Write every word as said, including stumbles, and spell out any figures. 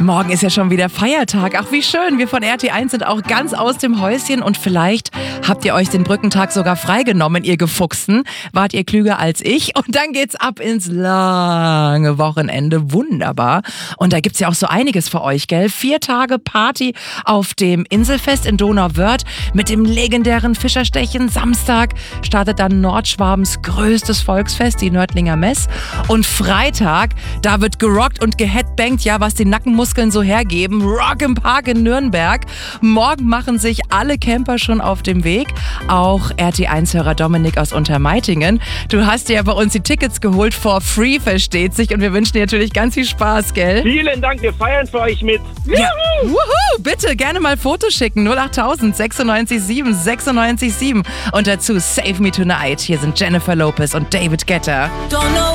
Morgen ist ja schon wieder Feiertag. Ach, wie schön. Wir von R T eins sind auch ganz aus dem Häuschen und vielleicht habt ihr euch den Brückentag sogar freigenommen, ihr Gefuchsten. Wart ihr klüger als ich? Und dann geht's ab ins lange Wochenende. Wunderbar. Und da gibt's ja auch so einiges für euch, gell? Vier Tage Party auf dem Inselfest in Donauwörth mit dem legendären Fischerstechen. Samstag startet dann Nordschwabens größtes Volksfest, die Nördlinger Mess. Und Freitag, da wird gerockt und geheadbangt, ja, was die Nackenmuskeln so hergeben. Rock im Park in Nürnberg. Morgen machen sich alle Camper schon auf dem Weg. Auch R T eins-Hörer Dominik aus Untermeitingen. Du hast dir ja bei uns die Tickets geholt, for free, versteht sich. Und wir wünschen dir natürlich ganz viel Spaß, gell? Vielen Dank, wir feiern für euch mit. Ja. Wuhu, bitte gerne mal Fotos schicken. null achttausend sechsundneunzig sieben sechsundneunzig sieben. Und dazu Save Me Tonight. Hier sind Jennifer Lopez und David Guetta.